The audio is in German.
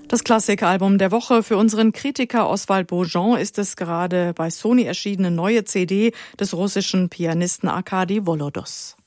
Das Klassikalbum der Woche für unseren Kritiker Oswald Bojan ist es gerade bei Sony erschienene neue CD des russischen Pianisten Arkadi Volodos.